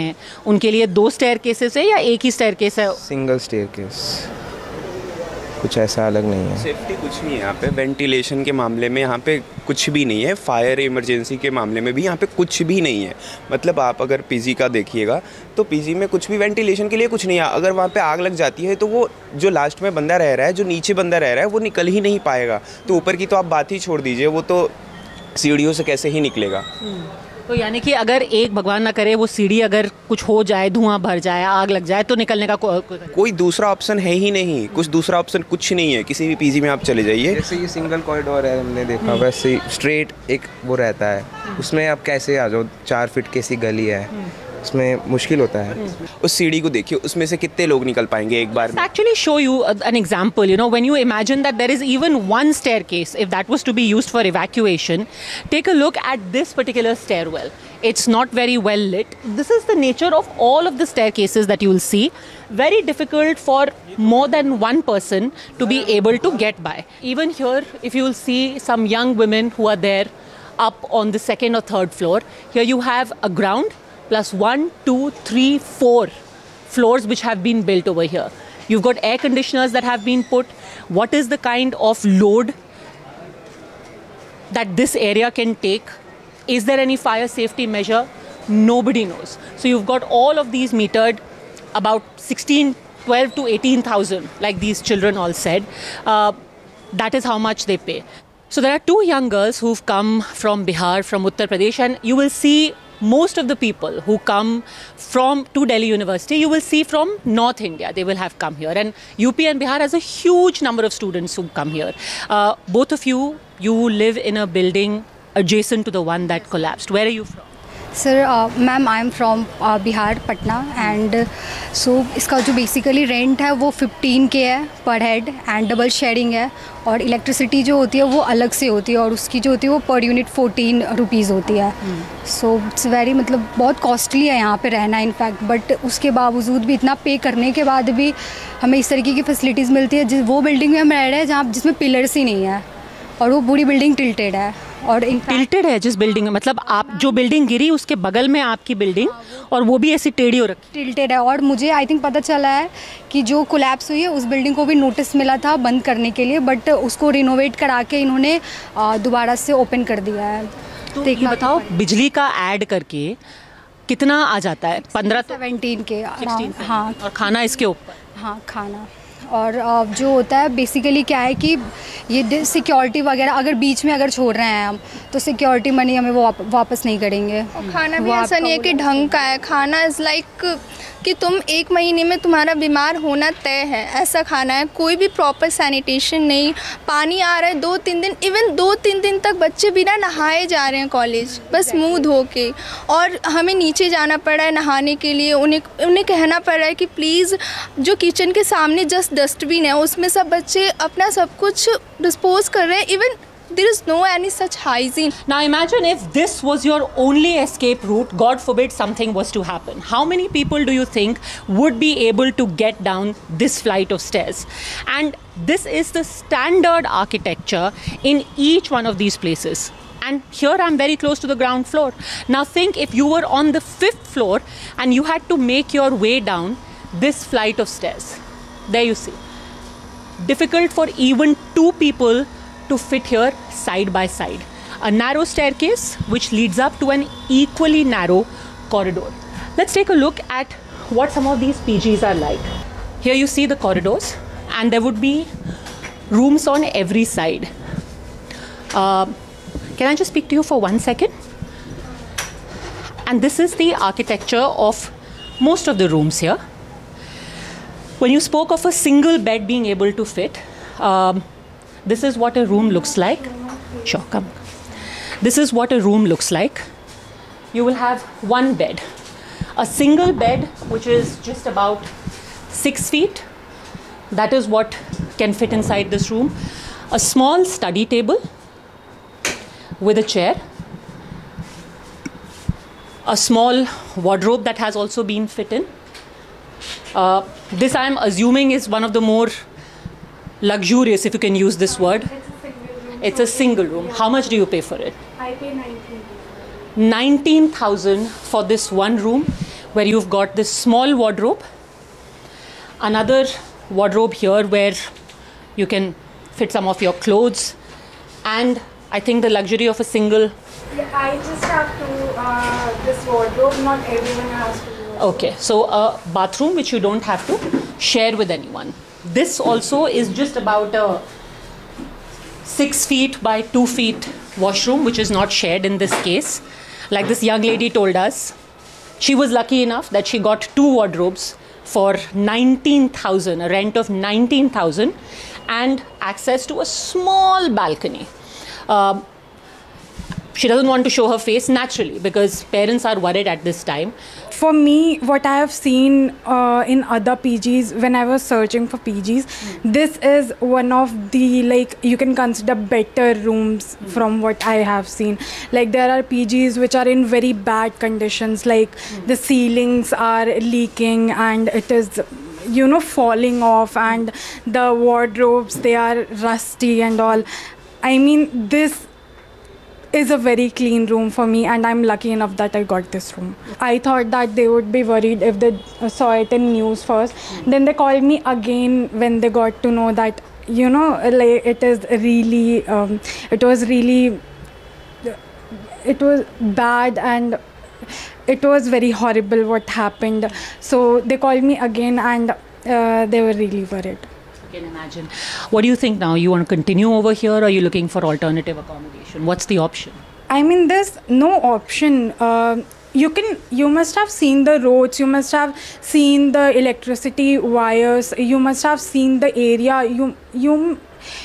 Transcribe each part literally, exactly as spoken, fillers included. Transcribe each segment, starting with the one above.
हैं उनके लिए दो स्टेयर केसेस है या एक ही स्टेयर केस है? सिंगल स्टेयर केस, कुछ ऐसा अलग नहीं है। सेफ्टी कुछ नहीं है यहाँ पे, वेंटिलेशन के मामले में यहाँ पे कुछ भी नहीं है, फायर इमरजेंसी के मामले में भी यहाँ पे कुछ भी नहीं है। मतलब आप अगर पीजी का देखिएगा तो पीजी में कुछ भी वेंटिलेशन के लिए कुछ नहीं है। अगर वहाँ पे आग लग जाती है तो वो जो लास्ट में बंदा रह रहा है, जो नीचे बंदा रह रहा है, वो निकल ही नहीं पाएगा। तो ऊपर की तो आप बात ही छोड़ दीजिए, वो तो सीढ़ियों से कैसे ही निकलेगा। तो यानी कि अगर एक भगवान ना करे वो सीढ़ी अगर कुछ हो जाए, धुआं भर जाए, आग लग जाए तो निकलने का को, को, कोई दूसरा ऑप्शन है ही नहीं। कुछ दूसरा ऑप्शन कुछ नहीं है। किसी भी पीजी में आप चले जाइए, जैसे ये सिंगल कॉरिडोर है हमने देखा, वैसे ही स्ट्रेट एक वो रहता है, उसमें आप कैसे आ जाओ, चार फीट कैसी गली है, उसमें मुश्किल होता है। उस सीढ़ी को देखिए, उसमें से कितने लोग निकल पाएंगे एक बार में। Actually show you an example, you know, when you imagine that there is even one staircase, if that was to be used for evacuation, take a look at this particular stairwell. It's not very well lit. This is the nature of all of the staircases that you will see. Very difficult for more than one person to be able to get by. Even here, if you will see some young women who are there up on the second or third floor, here you have a ground plus one, two, three, four floors which have been built over here. You've got air conditioners that have been put. What is the kind of load that this area can take? Is there any fire safety measure? Nobody knows. So you've got all of these metered, about sixteen, twelve to eighteen thousand, like these children all said. Uh, that is how much they pay. So there are two young girls who've come from Bihar, from Uttar Pradesh, and you will see most of the people who come from to Delhi University, you will see from North India. They will have come here, and U P and Bihar has a huge number of students who come here. Uh, both of you, you live in a building adjacent to the one that collapsed. Where are you from? Sir ma'am I am from Bihar, Patna, and so इसका जो basically rent है वो fifteen के है पर head, and double sharing है, और electricity जो होती है वो अलग से होती है, और उसकी जो होती है वो पर यूनिट फोर्टीन रुपीज़ होती है। सो इट्स वेरी, मतलब बहुत कॉस्टली है यहाँ पे रहना इनफैक्ट, बट उसके बावजूद भी, इतना पे करने के बाद भी हमें इस तरीके की फैसिलिटीज़ मिलती है। जिस वो बिल्डिंग में हम रह रहे हैं जहाँ जिसमें पिलर्स ही नहीं है, और वो पूरी बिल्डिंग टिल्टेड है। और टिल्टेड है जिस बिल्डिंग में, मतलब आप जो बिल्डिंग गिरी उसके बगल में आपकी बिल्डिंग, और वो भी ऐसी टेढ़ी हो रखी, टिल्टेड है। और मुझे आई थिंक पता चला है कि जो कोलैप्स हुई है उस बिल्डिंग को भी नोटिस मिला था बंद करने के लिए, बट उसको रिनोवेट करा के इन्होंने दोबारा से ओपन कर दिया है। तो ये बताओ, बिजली का ऐड करके कितना आ जाता है? पंद्रह सेवेंटीन के, हाँ। और खाना इसके ऊपर? हाँ, खाना। और जो होता है बेसिकली क्या है कि ये सिक्योरिटी वगैरह अगर बीच में अगर छोड़ रहे हैं हम, तो सिक्योरिटी मनी हमें वो वापस नहीं करेंगे। और खाना भी ऐसा नहीं है कि ढंग का है। खाना इज़ लाइक कि तुम एक महीने में तुम्हारा बीमार होना तय है, ऐसा खाना है। कोई भी प्रॉपर सैनिटेशन नहीं, पानी आ रहा है दो तीन दिन, इवन दो तीन दिन तक बच्चे बिना नहाए जा रहे हैं कॉलेज, बस मुंह धो के। और हमें नीचे जाना पड़ रहा है नहाने के लिए, उन्हें उन्हें कहना पड़ रहा है कि प्लीज़ जो किचन के सामने जस्ट डस्टबिन है उसमें सब बच्चे अपना सब कुछ डिस्पोज कर रहे हैं। Even there is no any such hygiene. Now imagine if this was your only escape route, God forbid something was to happen. How many people do you think would be able to get down this flight of stairs? And this is the standard architecture in each one of these places. And here I'm very close to the ground floor. Now think if you were on the fifth floor and you had to make your way down this flight of stairs. There you see. Difficult for even two people to fit here side by side. A narrow staircase which leads up to an equally narrow corridor. Let's take a look at what some of these P Gs are like. Here you see the corridors, and there would be rooms on every side. Uh, can I just speak to you for one second? And this is the architecture of most of the rooms here. When you spoke of a single bed being able to fit, um, this is what a room looks like. Sure, come. This is what a room looks like. You will have one bed. A single bed which is just about six feet. That is what can fit inside this room. A small study table with a chair. A small wardrobe that has also been fit in. Uh, this I am assuming is one of the more luxurious, if you can use this word. It's a single room. How much do you pay for it? I pay nineteen. nineteen thousand for this one room where you've got this small wardrobe, another wardrobe here where you can fit some of your clothes, and I think the luxury of a single. Yeah, I just have to, uh, this wardrobe, not everyone has to do it. Okay, so a bathroom which you don't have to share with anyone. This also is just about a six feet by two feet washroom, which is not shared in this case. Like this young lady told us, she was lucky enough that she got two wardrobes for nineteen thousand, a rent of nineteen thousand, and access to a small balcony. Uh, she doesn't want to show her face naturally because parents are worried at this time. For me, what I have seen uh, in other P Gs when I was searching for P Gs, mm. this is one of the, like, you can consider better rooms mm. from what I have seen. Like there are P Gs which are in very bad conditions, like mm. the ceilings are leaking and it is, you know, falling off, and the wardrobes, they are rusty and all. I mean, this is a very clean room for me, and I'm lucky enough that I got this room. I thought that they would be worried if they saw it in news first. Mm. Then they called me again when they got to know that, you know, like it is really, um, it was really, it was bad and it was very horrible what happened. So they called me again and uh, they were really worried. I can imagine. What do you think now? You want to continue over here, or are you looking for alternative accommodation? What's the option? I mean, there's no option. Uh, you can, you must have seen the roads, you must have seen the electricity wires, you must have seen the area. You, you,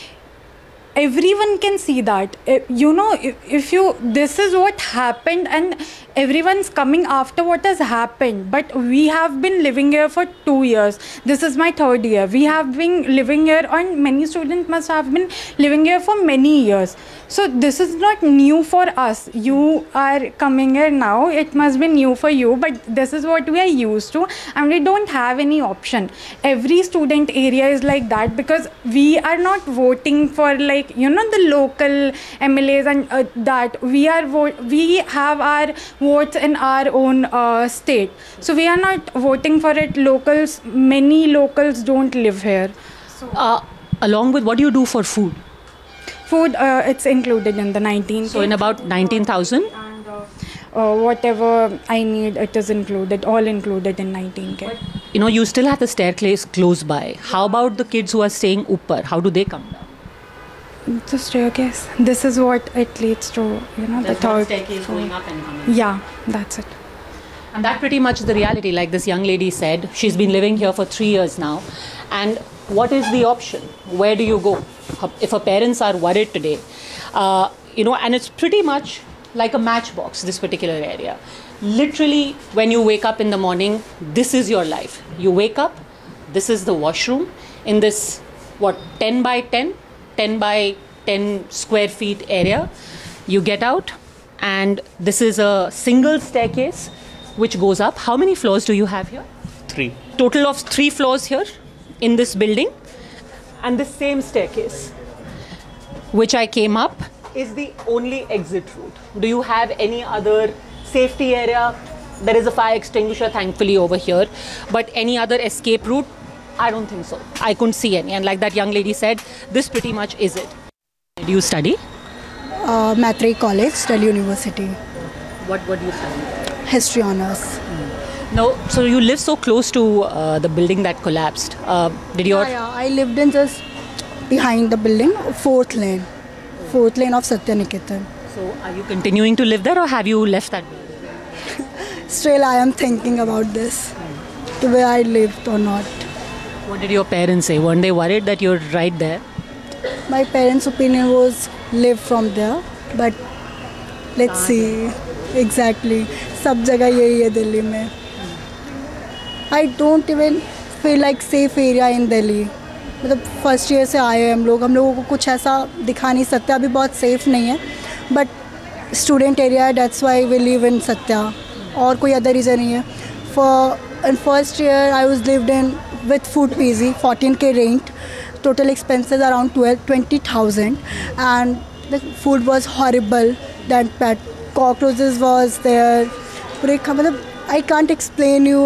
everyone can see that. You know, if, if you, this is what happened, and everyone's coming after what has happened. But we have been living here for two years. This is my third year. We have been living here, and many students must have been living here for many years. So this is not new for us. You are coming here now. It must be new for you, but this is what we are used to, and we don't have any option. Every student area is like that because we are not voting for, like, you know, the local M L As and uh, that. We are vo- we have our votes in our own uh, state. So we are not voting for it. Locals, many locals don't live here. So, uh, along with, what do you do for food? Food, uh, it's included in the nineteen. So in about nineteen thousand? And uh, uh, whatever I need, it is included, all included in nineteen K. But, you know, you still have the staircase close by. How about the kids who are staying upper? How do they come down? The staircase. This is what it leads to, you know, There's the third staircase floor. going up and coming. Yeah, that's it. And that pretty much is the reality. Like this young lady said, she's been living here for three years now. And what is the option? Where do you go? If her parents are worried today, uh, you know, and it's pretty much like a matchbox, this particular area. Literally, when you wake up in the morning, this is your life. You wake up, this is the washroom in this, what, ten by ten, ten by ten square feet area. You get out, and this is a single staircase which goes up. How many floors do you have here? Three. Total of three floors here in this building. And the same staircase, which I came up, is the only exit route. Do you have any other safety area? There is a fire extinguisher, thankfully, over here. But any other escape route? I don't think so. I couldn't see any. And like that young lady said, this pretty much is it. Do you study? Uh, Maitrey College, Delhi University. What, what do you study? History honors. Hmm. No, so you live so close to uh, the building that collapsed. Uh, did your... Yeah, yeah, I lived in just behind the building, fourth lane. Fourth lane of Satyaniketan. So are you continuing to live there, or have you left that building? Still, I am thinking about this, to where I lived or not. What did your parents say? Weren't they worried that you're right there? My parents' opinion was live from there, but let's see. Exactly. सब जगह यही है दिल्ली में. I don't even feel like safe area in Delhi. मतलब first year से आए हैं हम लोग हम लोगों को कुछ ऐसा दिखा नहीं सकते अभी बहुत सेफ नहीं है बट स्टूडेंट एरिया है that's why we live in Satya और कोई अदर रीज़न नहीं है for in first year I was lived in with food PG fourteen के rent total expenses around twelve twenty thousand and the food was horrible that that cockroaches was there पूरे मतलब I can't explain you